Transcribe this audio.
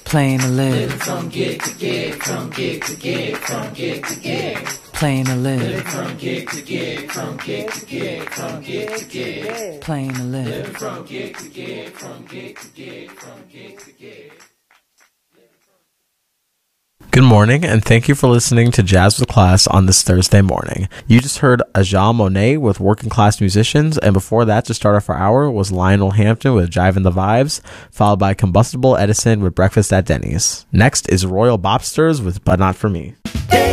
Playing to live. Living from gig to gig, from gig to gig, from gig to gig. Playing to live. Living from gig to gig, from gig to gig, from gig to gig. Playing to live. Living from gig to gig, from gig to gig, from gig to gig. Good morning, and thank you for listening to Jazz with Class on this Thursday morning. You just heard Ajah Monet with Working Class Musicians, and before that, to start off our hour, was Lionel Hampton with Jivin' the Vibes, followed by Combustible Edison with Breakfast at Denny's. Next is Royal Bobsters with But Not For Me.